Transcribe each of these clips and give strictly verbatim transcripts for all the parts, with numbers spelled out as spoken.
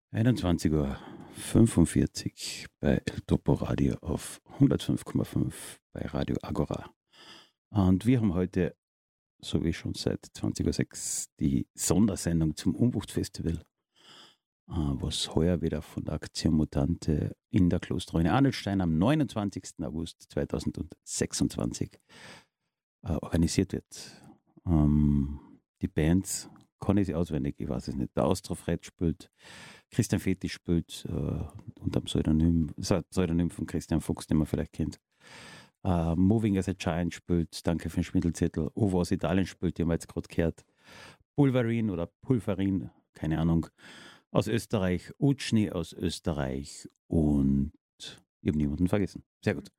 einundzwanzig Uhr fünfundvierzig bei El Topo Radio auf hundertfünf Komma fünf bei Radio Agora. Und wir haben heute, so wie schon seit zwanzig Uhr sechs, die Sondersendung zum Unwuchtfestival, was heuer wieder von der Aktion Mutante in der Klosterruine Arnoldstein am neunundzwanzigsten August zweitausendsechsundzwanzig organisiert wird. Die Bands kann ich sie auswendig, ich weiß es nicht. Der Austrofred spielt, Christian Fetisch spielt äh, unter dem Pseudonym, Pseudonym von Christian Fuchs, den man vielleicht kennt. Uh, Moving as a Giant spielt, danke für den Schmidlzettel. Ovo aus Italien spielt, die haben wir jetzt gerade gehört. Pulverin oder Pulverin, keine Ahnung, aus Österreich. Utschni aus Österreich und ich habe niemanden vergessen. Sehr gut.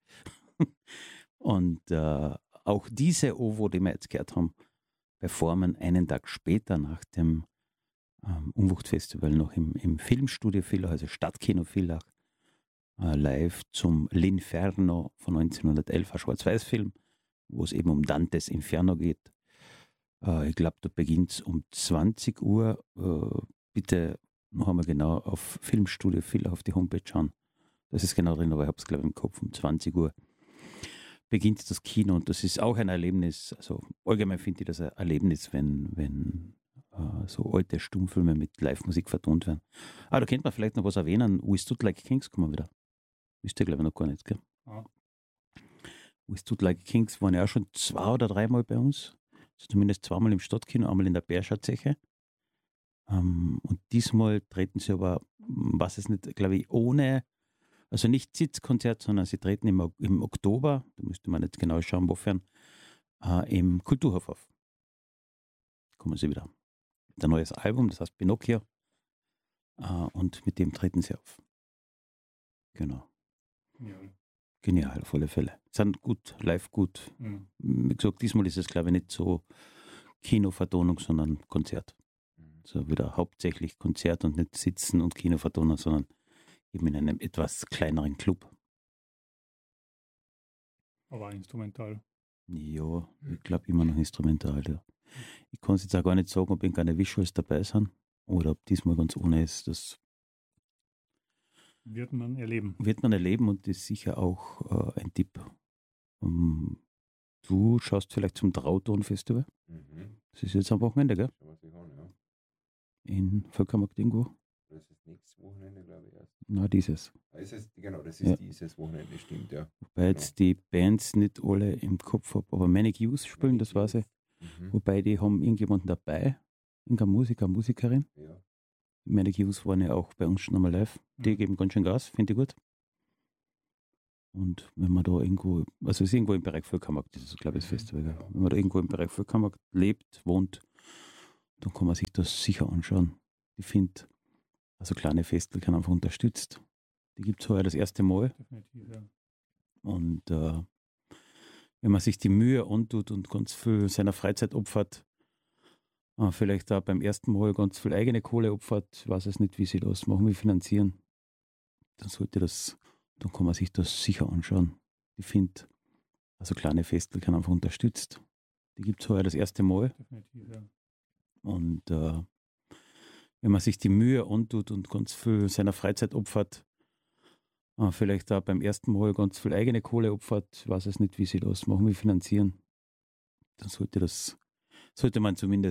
Und uh, auch diese Ovo, die wir jetzt gehört haben, performen einen Tag später nach dem ähm, Unwuchtfestival noch im, im Filmstudio Villach, also Stadtkino Villach, äh, live zum L'Inferno von neunzehnhundertelf, ein Schwarz-Weiß-Film, wo es eben um Dantes Inferno geht. Äh, ich glaube, da beginnt es um zwanzig Uhr. Äh, bitte noch einmal genau auf Filmstudio Villach auf die Homepage schauen. Das ist genau drin, aber ich habe es, glaube ich, im Kopf. Um zwanzig Uhr beginnt das Kino und das ist auch ein Erlebnis. Also allgemein finde ich das ein Erlebnis, wenn, wenn äh, so alte Stummfilme mit Live-Musik vertont werden. Ah, da könnte man vielleicht noch was erwähnen. We Stood Like Kings kommen wieder. Wisst ihr, glaube ich, noch gar nicht, gell? Ja. We Stood Like Kings waren ja auch schon zwei oder dreimal bei uns. Also zumindest zweimal im Stadtkino, einmal in der Berschatzeche. Ähm, und diesmal treten sie aber, was es nicht, glaube ich, ohne, also nicht Sitzkonzert, sondern sie treten im, im Oktober, da müsste man jetzt genau schauen, wofern, äh, im Kulturhof auf. Kommen sie wieder. Ein neues Album, das heißt Pinocchio. Äh, und mit dem treten sie auf. Genau. Genial. Genial, auf alle Fälle. Sind gut, live gut. Mhm. Wie gesagt, diesmal ist es, glaube ich, nicht so Kinovertonung, sondern Konzert. So also wieder hauptsächlich Konzert und nicht Sitzen und Kinovertonung, sondern eben in einem etwas kleineren Club. Aber instrumental. Ja, ich glaube immer noch instrumental, ja. Ich kann es jetzt auch gar nicht sagen, ob irgendeine Visuals dabei sind oder ob diesmal ganz ohne ist. Das wird man erleben. Wird man erleben und ist sicher auch äh, ein Tipp. Um, du schaust vielleicht zum Trauton-Festival. Mhm. Das ist jetzt am Wochenende, gell? Schauen wir sich an, ja. In Völkermarkt irgendwo. Das ist nächstes Wochenende, glaube ich, erst. Na, dieses. Ah, ist es, genau, das ist Ja. dieses Wochenende, stimmt, ja. Wobei jetzt die Bands nicht alle im Kopf habe, aber Manic Youth spielen, Manic das weiß ich. Mhm. Wobei die haben irgendjemanden dabei, irgendein Musiker, Musikerin. Ja. Manic Youth waren ja auch bei uns schon einmal live. Die Mhm. geben ganz schön Gas, finde ich gut. Und wenn man da irgendwo, also es ist irgendwo im Bereich Völkermarkt, das ist, glaube ich, das Festival. Gell? Wenn man da irgendwo im Bereich Völkermarkt lebt, wohnt, dann kann man sich das sicher anschauen. Ich finde, also kleine Festel kann einfach unterstützt. Die gibt es heuer das erste Mal. Definitiv, ja. Und äh, wenn man sich die Mühe antut und ganz viel seiner Freizeit opfert, äh, vielleicht auch beim ersten Mal ganz viel eigene Kohle opfert, ich weiß es nicht, wie sie das machen, wie finanzieren, dann sollte das, dann kann man sich das sicher anschauen. Ich finde, also kleine Festel kann einfach unterstützt. Die gibt es heuer das erste Mal. Definitiv, ja. Und äh, wenn man sich die Mühe antut und ganz viel seiner Freizeit opfert, äh, vielleicht auch beim ersten Mal ganz viel eigene Kohle opfert, ich weiß es nicht, wie sie das machen, wie finanzieren, dann sollte das, sollte man zumindest